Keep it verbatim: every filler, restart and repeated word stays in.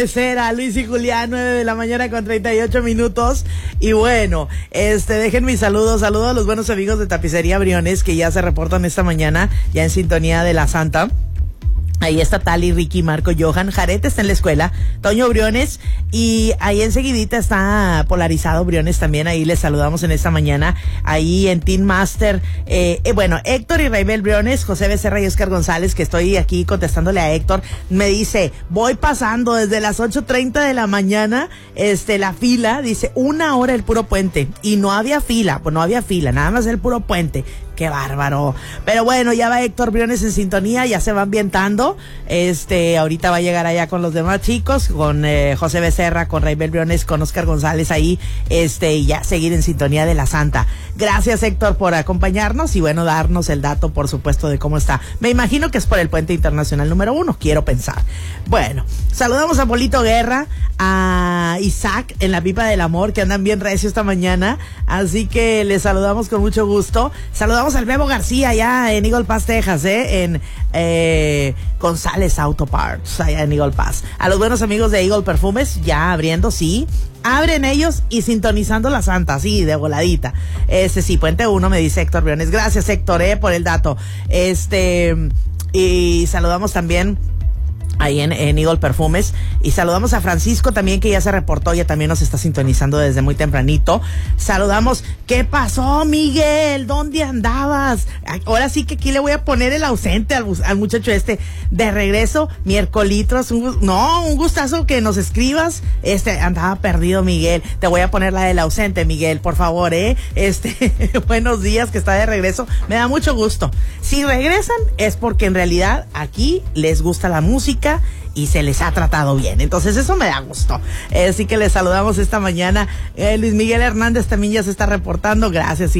Será Luis y Julián, nueve de la mañana con treinta y ocho minutos. Y bueno, este, dejen mis saludos, saludos a los buenos amigos de Tapicería Briones que ya se reportan esta mañana, ya en sintonía de la Santa. Ahí está Tali, Ricky, Marco, Johan, Jaret está en la escuela, Toño Briones, y ahí enseguidita está Polarizado Briones también, ahí les saludamos en esta mañana, ahí en Team Master, eh, eh, bueno, Héctor y Raibel Briones, José Becerra y Oscar González, que estoy aquí contestándole a Héctor, me dice, voy pasando desde las ocho treinta de la mañana, este, la fila, dice, una hora el puro puente, y no había fila, pues no había fila, nada más el puro puente. Qué bárbaro. Pero bueno, ya va Héctor Briones en sintonía, ya se va ambientando. Este, ahorita va a llegar allá con los demás chicos, con eh, José Becerra, con Raibel Briones, con Oscar González ahí, este, y ya seguir en sintonía de la Santa. Gracias, Héctor, por acompañarnos y bueno, darnos el dato, por supuesto, de cómo está. Me imagino que es por el puente internacional número uno, quiero pensar. Bueno, saludamos a Polito Guerra, a Isaac en la Pipa del Amor, que andan bien recio esta mañana, así que les saludamos con mucho gusto. Saludamos al Bebo García allá en Eagle Pass, Texas, eh, en eh, González Auto Parts, allá en Eagle Pass. A los buenos amigos de Eagle Perfumes, ya abriendo, sí. Abren ellos y sintonizando la Santa, sí, de voladita. Este, sí, Puente uno, me dice Héctor Briones. Gracias, Héctor, eh, por el dato. Este, y saludamos también ahí en, en Eagle Perfumes, y saludamos a Francisco también, que ya se reportó, ya también nos está sintonizando desde muy tempranito. Saludamos, ¿qué pasó, Miguel? ¿Dónde andabas? Ahora sí que aquí le voy a poner el ausente al, al muchacho este, de regreso, miércolitros, un, no, un gustazo que nos escribas. Este, andaba perdido, Miguel, te voy a poner la del ausente, Miguel, por favor, eh, este, buenos días, que está de regreso, me da mucho gusto. Si regresan es porque en realidad aquí les gusta la música y se les ha tratado bien, entonces eso me da gusto. Así que les saludamos esta mañana. eh, Luis Miguel Hernández también ya se está reportando, gracias.